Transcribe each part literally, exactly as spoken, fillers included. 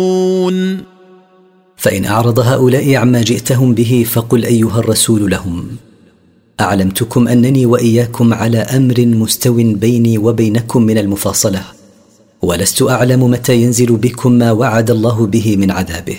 فإن أعرض هؤلاء عما جئتهم به فقل أيها الرسول لهم: أعلمتكم أنني وإياكم على أمر مستو بيني وبينكم من المفاصلة، ولست أعلم متى ينزل بكم ما وعد الله به من عذابه.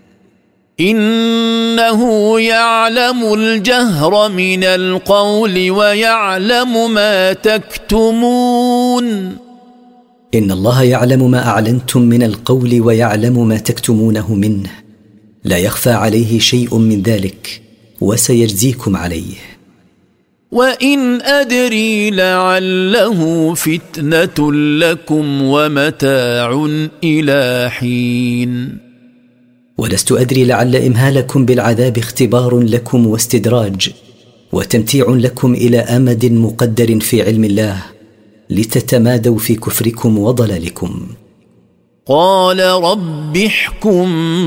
إنه يعلم الجهر من القول ويعلم ما تكتمون. إن الله يعلم ما أعلنتم من القول ويعلم ما تكتمونه منه، لا يخفى عليه شيء من ذلك، وسيجزيكم عليه. وإن أدري لعله فتنة لكم ومتاع إلى حين. ولست أدري لعل إمهالكم بالعذاب اختبار لكم واستدراج وتمتيع لكم إلى أمد مقدر في علم الله، لتتمادوا في كفركم وضلالكم. قال رب احكم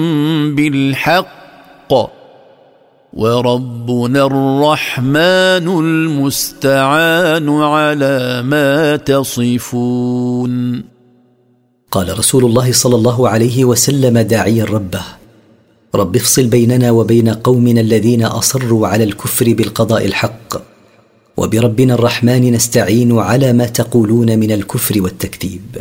بالحق وربنا الرحمن المستعان على ما تصفون. قال رسول الله صلى الله عليه وسلم داعيا ربه: رب افصل بيننا وبين قومنا الذين أصروا على الكفر بالقضاء الحق، وبربنا الرحمن نستعين على ما تقولون من الكفر والتكذيب.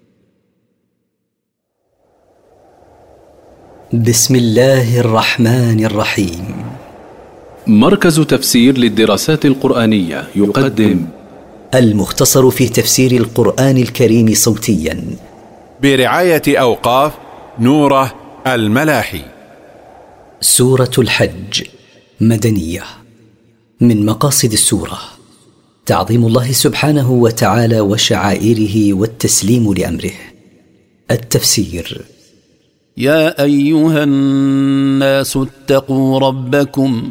بسم الله الرحمن الرحيم. مركز تفسير للدراسات القرآنية يقدم المختصر في تفسير القرآن الكريم صوتيا برعاية أوقاف نوره الملاحي. سورة الحج مدنية. من مقاصد السورة تعظيم الله سبحانه وتعالى وشعائره والتسليم لأمره. التفسير: يا أيها الناس اتقوا ربكم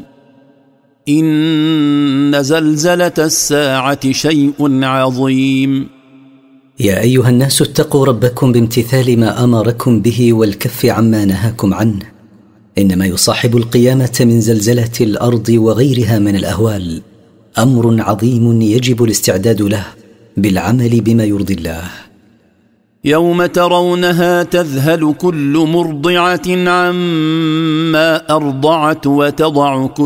إن زلزلة الساعة شيء عظيم. يا أيها الناس اتقوا ربكم بامتثال ما أمركم به والكف عما نهاكم عنه، إنما يصاحب القيامة من زلزلة الأرض وغيرها من الأهوال أمر عظيم يجب الاستعداد له بالعمل بما يرضي الله. يوم ترونها تذهل كل مرضعة عما أرضعت وتضع كل